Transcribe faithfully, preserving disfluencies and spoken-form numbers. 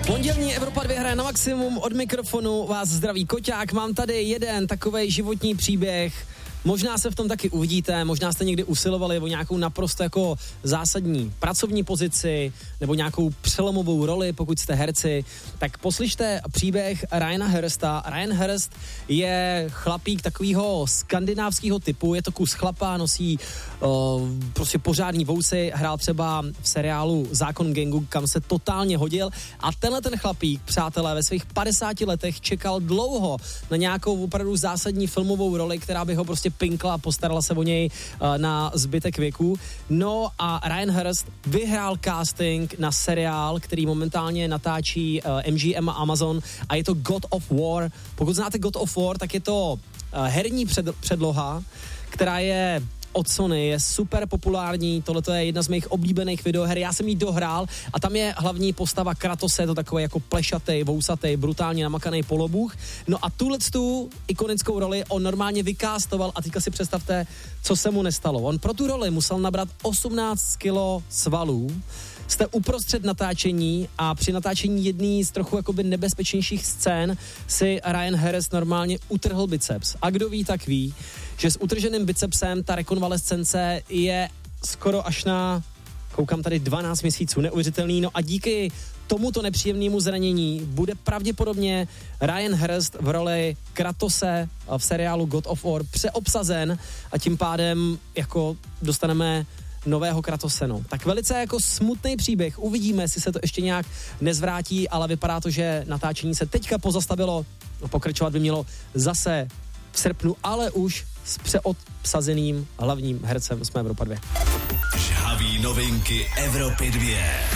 Pondělní Evropa dva hraje na maximum, od mikrofonu vás zdraví Koťák. Mám tady jeden takovej životní příběh. Možná se v tom taky uvidíte, možná jste někdy usilovali o nějakou naprosto jako zásadní pracovní pozici nebo nějakou přelomovou roli, pokud jste herci, tak poslyšte příběh Ryana Hursta. Ryan Hurst je chlapík takového skandinávského typu, je to kus chlapa, nosí uh, prostě pořádný vousy, hrál třeba v seriálu Zákon gangu, kam se totálně hodil, a tenhle ten chlapík, přátelé, ve svých padesáti letech čekal dlouho na nějakou opravdu zásadní filmovou roli, která by ho prostě pinkla a postarala se o něj uh, na zbytek věku. No a Ryan Hurst vyhrál casting na seriál, který momentálně natáčí uh, M G M a Amazon, a je to God of War. Pokud znáte God of War, tak je to uh, herní před, předloha, která je od Sony, je super populární, tohle je jedna z mých oblíbených videoher, já jsem jí dohrál a tam je hlavní postava Kratose, je to takový jako plešatej, vousatej, brutálně namakaný polobůh. No a tuhletu ikonickou roli on normálně vykástoval a teďka si představte, co se mu nestalo. On pro tu roli musel nabrat osmnáct kilo svalů. Jste uprostřed natáčení a při natáčení jedné z trochu jakoby nebezpečnějších scén si Ryan Hurst normálně utrhl biceps. A kdo ví, tak ví, že s utrženým bicepsem ta rekonvalescence je skoro až na, koukám tady, dvanáct měsíců, neuvěřitelný. No a díky tomuto nepříjemnému zranění bude pravděpodobně Ryan Hurst v roli Kratose v seriálu God of War přeobsazen a tím pádem jako dostaneme nového Kratose. No. Tak velice jako smutný příběh, uvidíme, jestli se to ještě nějak nezvrátí, ale vypadá to, že natáčení se teďka pozastavilo, pokračovat by mělo zase v srpnu, ale už s přeobsazeným hlavním hercem jsme Evropa dva. Žhavý novinky Evropy dva.